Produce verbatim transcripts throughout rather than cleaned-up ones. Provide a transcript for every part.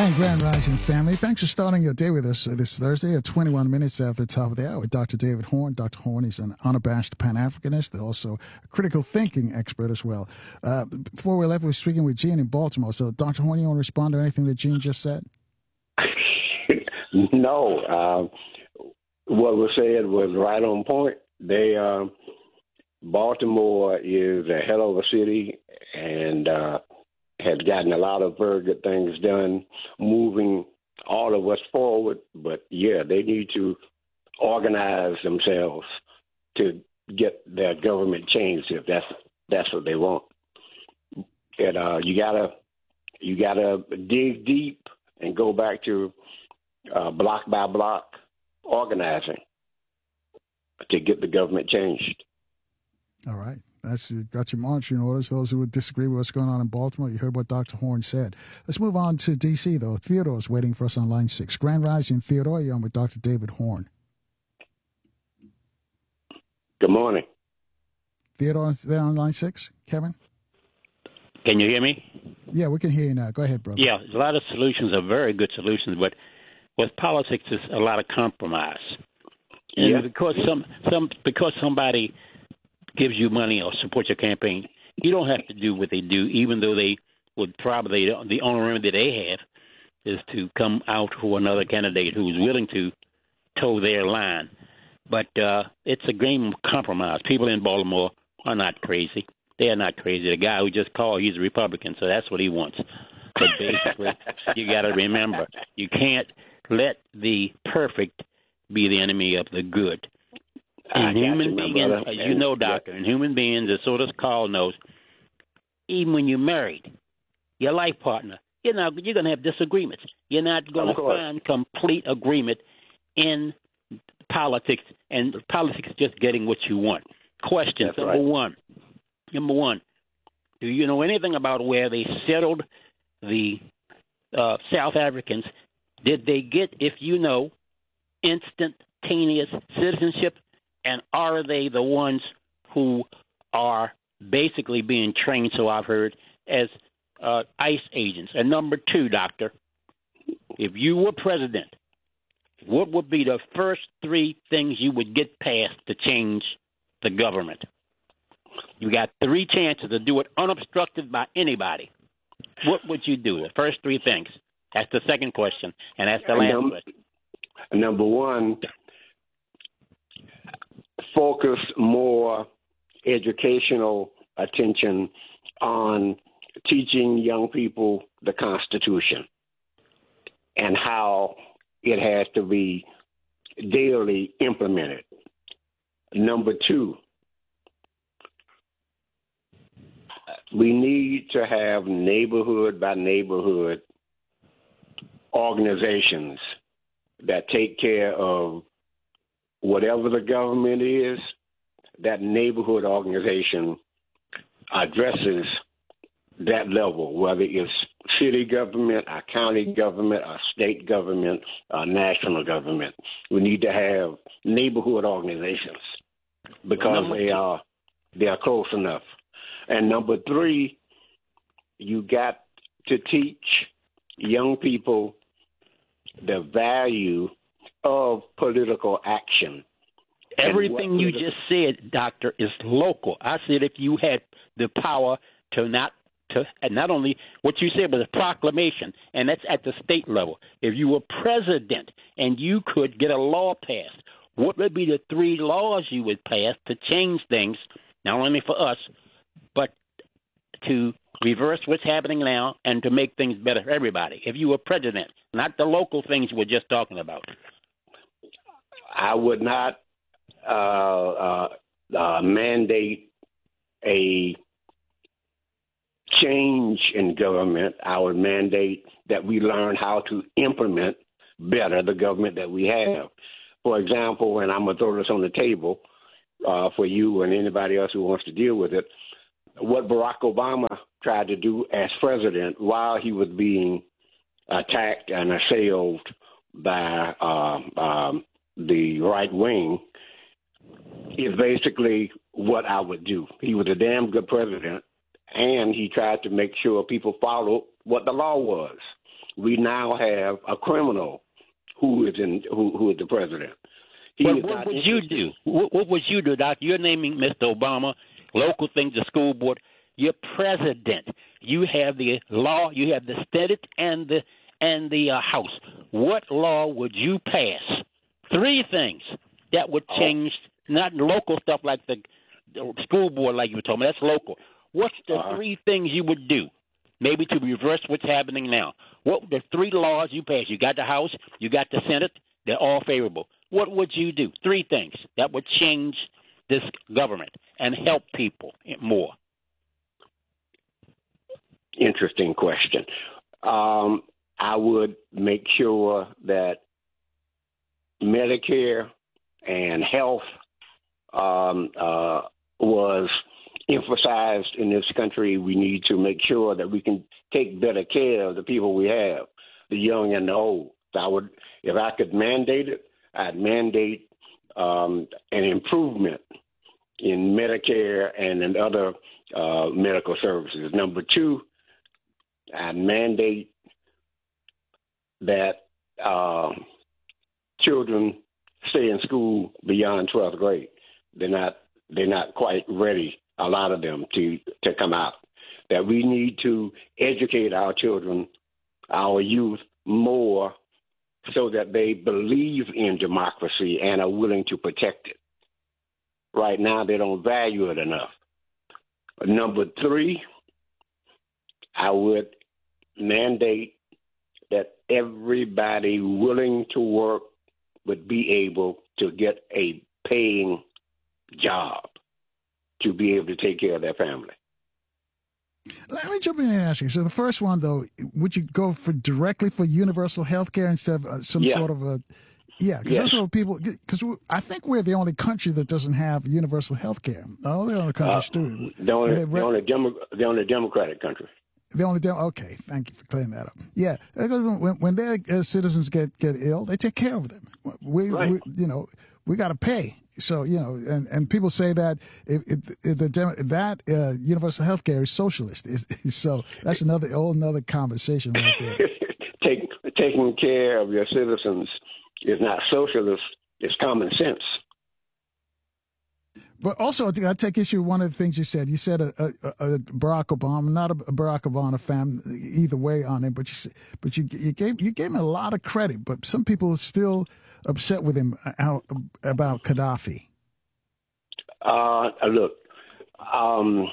And Grand Rising family, thanks for starting your day with us this Thursday at twenty-one minutes after the top of the hour with Doctor David Horn. Doctor Horn is an unabashed Pan-Africanist and also a critical thinking expert as well. Uh, before we left, we were speaking with Gene in Baltimore. So, Doctor Horn, you want to respond to anything that Gene just said? No. Uh, what was said was right on point. They uh, Baltimore is a hell of a city, and uh, has gotten a lot of very good things done, moving all of us forward. But, yeah, they need to organize themselves to get their government changed if that's that's what they want. And uh, you gotta you gotta dig deep and go back to uh, block by block organizing to get the government changed. All right. That's got your marching orders. Those who would disagree with what's going on in Baltimore, you heard what Doctor Horn said. Let's move on to D C, though. Theodore is waiting for us on line six. Grand Rising, Theodore. You're on with Doctor David Horn. Good morning. Theodore is there on line six. Kevin? Can you hear me? Yeah, we can hear you now. Go ahead, brother. Yeah, a lot of solutions are very good solutions, but with politics, there's a lot of compromise. And yeah. because some some because somebody gives you money or supports your campaign, you don't have to do what they do, even though they would probably, the only remedy they have is to come out for another candidate who's willing to toe their line. But uh, it's a game of compromise. People in Baltimore are not crazy. They are not crazy. The guy who just called, he's a Republican, so that's what he wants. But basically, you got to remember, you can't let the perfect be the enemy of the good. And human beings, as you know, doctor, and human beings, as so this call knows, even when you're married, your life partner, you're not, you're going to have disagreements. You're not going to find complete agreement in politics, and politics is just getting what you want. Question That's number right. one. Number one, do you know anything about where they settled the uh, South Africans? Did they get, if you know, instantaneous citizenship? And are they the ones who are basically being trained, so I've heard, as uh, ICE agents? And number two, doctor, if you were president, what would be the first three things you would get passed to change the government? You got three chances to do it unobstructed by anybody. What would you do? The first three things. That's the second question, and that's the last Num- question. Number one, focus more educational attention on teaching young people the Constitution and how it has to be daily implemented. Number two, we need to have neighborhood by neighborhood organizations that take care of whatever the government is. That neighborhood organization addresses that level, whether it's city government, our county government, our state government, our national government. We need to have neighborhood organizations because they are they are close enough. And number three, you got to teach young people the value of political action. Everything you just said, doctor, is local. I said if you had the power to not to, and not only what you said was a proclamation, and that's at the state level. If you were president and you could get a law passed, what would be the three laws you would pass to change things, not only for us, but to reverse what's happening now and to make things better for everybody? If you were president, not the local things we're just talking about. I would not uh, uh, uh, mandate a change in government. I would mandate that we learn how to implement better the government that we have. For example, and I'm going to throw this on the table uh, for you and anybody else who wants to deal with it, what Barack Obama tried to do as president while he was being attacked and assailed by uh, um, the right wing is basically what I would do. He was a damn good president, and he tried to make sure people followed what the law was. we now have a criminal who is in who, who is the president. He well, is what not would you do? What, what would you do, Doctor? You're naming Mister Obama, local things, the school board. You're president. You have the law. You have the Senate and the and the uh, House. What law would you pass? Three things that would change, oh. not local stuff like the, the school board, like you were talking about. That's local. What's the uh-huh. three things you would do, maybe to reverse what's happening now? What the three laws you pass? You got the House, you got the Senate. They're all favorable. What would you do? Three things that would change this government and help people more. Interesting question. Um, I would make sure that Medicare and health um, uh, was emphasized in this country. We need to make sure that we can take better care of the people we have, the young and the old. I would, if I could mandate it, I'd mandate um, an improvement in Medicare and in other uh, medical services. Number two, I'd mandate that uh, children stay in school beyond twelfth grade. They're not they're not quite ready, a lot of them, to, to come out. That we need to educate our children, our youth, more so that they believe in democracy and are willing to protect it. Right now, they don't value it enough. Number three, I would mandate that everybody willing to work would be able to get a paying job to be able to take care of their family. Let me jump in and ask you. So the first one, though, would you go for directly for universal health care instead of uh, some yeah. sort of a yeah? Because yes. that's what people. Because I think we're the only country that doesn't have universal health care. All the other countries uh, do. The only, the, only Demo, the only Democratic country. The only dem- okay. Thank you for clearing that up. Yeah, when, when their uh, citizens get, get ill, they take care of them. We, right. we you know, we got to pay. So, you know, and, and people say that if, if, if the Demo- that uh, universal health care is socialist. Is, so that's another whole another conversation right there. Take, taking care of your citizens is not socialist. It's common sense. But also, I take issue with one of the things you said. You said a, a, a Barack Obama, not a Barack Obama fan, either way on it. But you, but you, you gave you gave him a lot of credit. But some people are still upset with him out about Gaddafi. Uh, look, um,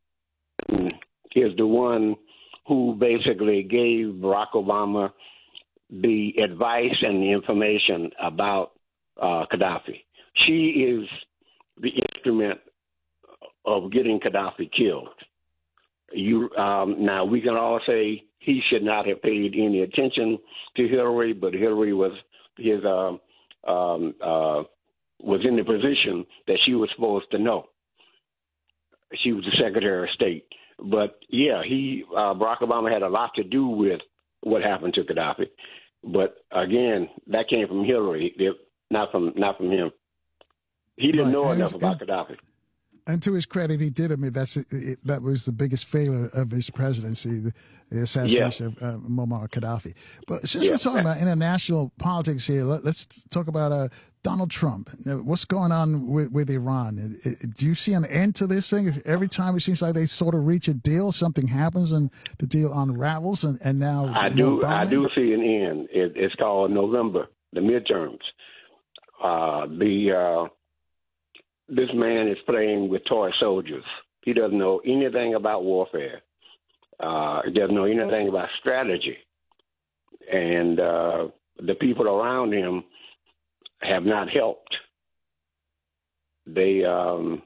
is the one who basically gave Barack Obama the advice and the information about uh, Gaddafi. She is the instrument of getting Gaddafi killed. You um, now we can all say he should not have paid any attention to Hillary, but Hillary was his uh, um, uh, was in the position that she was supposed to know. She was the Secretary of State, but yeah, he uh, Barack Obama had a lot to do with what happened to Gaddafi. But again, that came from Hillary, not from not from him. He didn't right. know and enough about and, Gaddafi. And to his credit, he did. I mean, that's it, that was the biggest failure of his presidency, the, the assassination yeah. of uh, Muammar Gaddafi. But since yeah. we're talking about international politics here, let, let's talk about uh, Donald Trump. What's going on with, with Iran? Do you see an end to this thing? Every time it seems like they sort of reach a deal, something happens and the deal unravels, and, and now I do. I do see an end. It, it's called November, the midterms. Uh, the uh, This man is playing with toy soldiers. He doesn't know anything about warfare. Uh, he doesn't know anything about strategy. And uh, the people around him have not helped. They, um,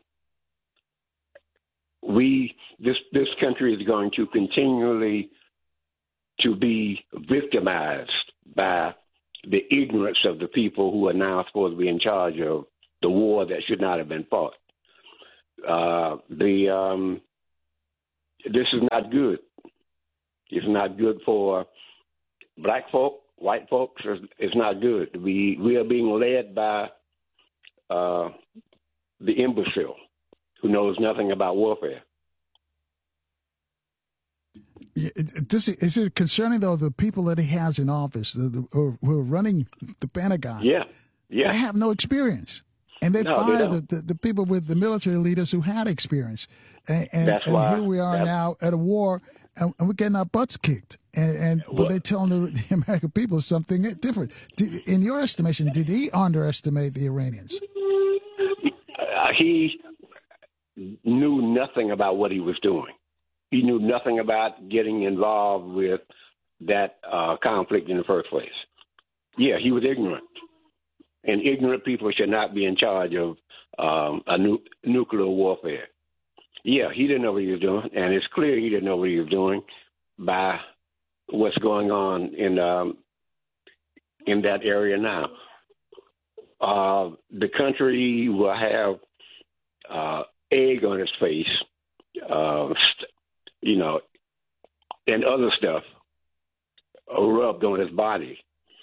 we, this this country is going to continually to be victimized by the ignorance of the people who are now supposed to be in charge of the war that should not have been fought. Uh, the um, this is not good. It's not good for black folk, white folks. It's, it's not good. We we are being led by uh, the imbecile who knows nothing about warfare. Does it, is it concerning, though, the people that he has in office, the, the, who, who are running the Pentagon? Yeah, yeah. They have no experience. And they no, fire they the, the, the people with the military leaders who had experience. And, and, That's and why, here we are now at a war, and, and we're getting our butts kicked. And, and But they're telling the, the American people something different. Did, in your estimation, did he underestimate the Iranians? Uh, he knew nothing about what he was doing. He knew nothing about getting involved with that uh, conflict in the first place. Yeah, he was ignorant. And ignorant people should not be in charge of um, a nu- nuclear warfare. Yeah, he didn't know what he was doing, and it's clear he didn't know what he was doing by what's going on in um, in that area now. Uh, the country will have uh, egg on its face, uh, st- you know, and other stuff rubbed on his body,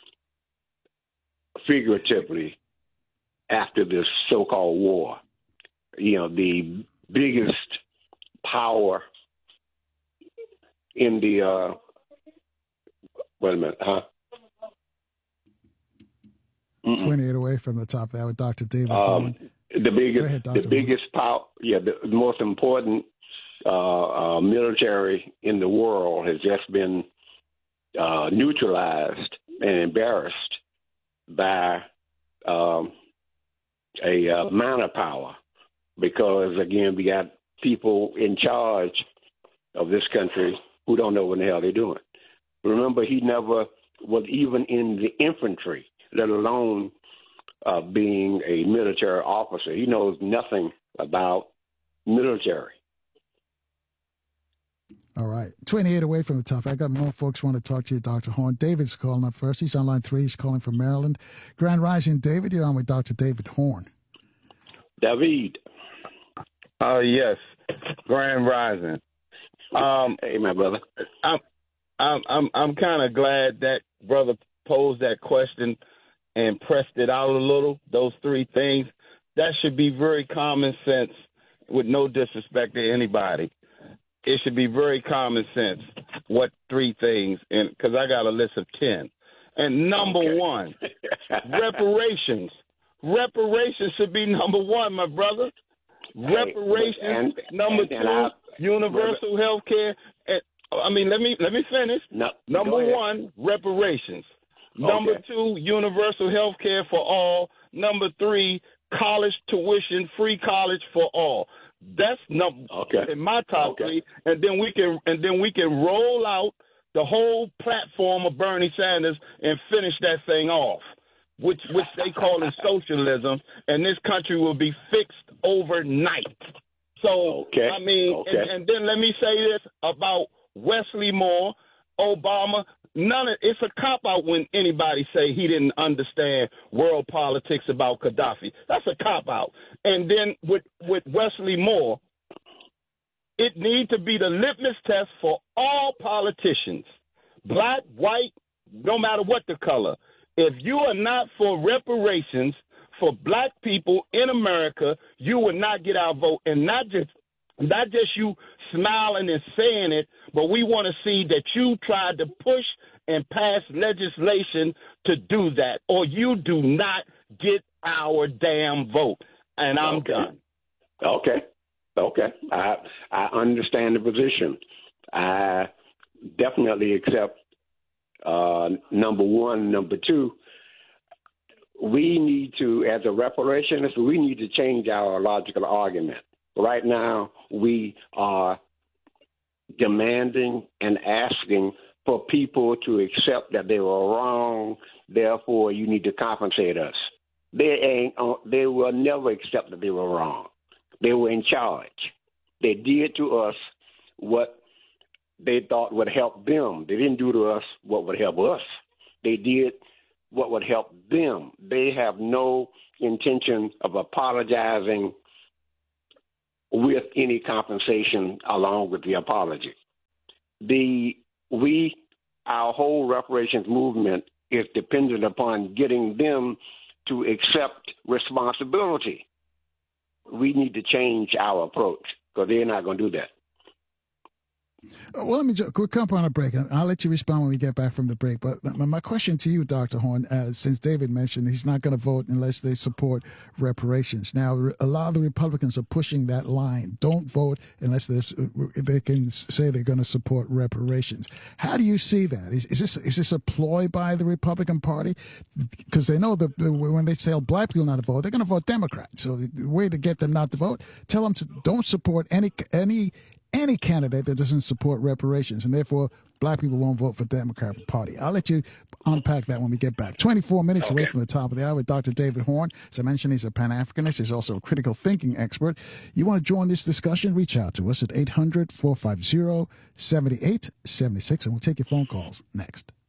figuratively, after this so-called war. You know, the biggest power in the, uh, wait a minute, huh? Mm-mm. twenty-eight away from the top there with Doctor David Um, Horn. the biggest, ahead, the Doctor biggest power, yeah, the most important uh, uh, military in the world has just been uh, neutralized and embarrassed by um, a uh, minor power, because again, we got people in charge of this country who don't know what the hell they're doing. Remember, he never was even in the infantry, let alone uh, being a military officer. He knows nothing about military. All right. twenty-eight away from the top. I got more folks want to talk to you, Doctor Horn. David's calling up first. He's on line three. He's calling from Maryland. Grand Rising, David. You're on with Doctor David Horn. David. Oh, uh, yes. Grand Rising. Um, hey, my brother. I'm I'm I'm I'm kind of glad that brother posed that question and pressed it out a little. Those three things, that should be very common sense, with no disrespect to anybody. It should be very common sense. What three things? And because I got a list of ten. And number okay. one, reparations. Reparations should be number one, my brother. Reparations. And, number and, and two, I, universal health care. I mean, let me let me finish. No, number one, reparations. Number okay. two, universal health care for all. Number three, college tuition, free college for all. That's number okay. in my top okay. three, and then we can and then we can roll out the whole platform of Bernie Sanders and finish that thing off, which which they call it socialism, and this country will be fixed overnight. So okay. I mean, okay. and, and then let me say this about Wesley Moore, Obama. None of it's a cop out when anybody say he didn't understand world politics about Gaddafi. That's a cop out. And then with with Wesley Moore, it needs to be the litmus test for all politicians, black, white, no matter what the color. If you are not for reparations for black people in America, you will not get our vote. And not just not just you smiling and saying it, but we want to see that you tried to push and pass legislation to do that, or you do not get our damn vote. And I'm okay. done. Okay. Okay. I I understand the position. I definitely accept uh, number one. Number two, we need to, as a reparationist, we need to change our logical argument. Right now, we are demanding and asking for people to accept that they were wrong, therefore you need to compensate us. They ain't. They will never accept that they were wrong. They were in charge. They did to us what they thought would help them. They didn't do to us what would help us. They did what would help them. They have no intention of apologizing with any compensation along with the apology. The we our whole reparations movement is dependent upon getting them to accept responsibility. We need to change our approach because they're not going to do that. Well, let me just, we'll come on a break, and I'll let you respond when we get back from the break. But my, my question to you, Doctor Horne, uh, since David mentioned he's not going to vote unless they support reparations. Now, a lot of the Republicans are pushing that line. Don't vote unless they can say they're going to support reparations. How do you see that? Is, is this is this a ploy by the Republican Party? Because they know that when they tell black people not to vote, they're going to vote Democrat. So the way to get them not to vote, tell them to don't support any any any candidate that doesn't support reparations, and therefore black people won't vote for the Democratic Party. I'll let you unpack that when we get back. twenty-four minutes Okay. away from the top of the hour with Doctor David Horne. As I mentioned, he's a Pan-Africanist. He's also a critical thinking expert. You want to join this discussion? Reach out to us at eight hundred, four five zero, seven eight seven six, and we'll take your phone calls next.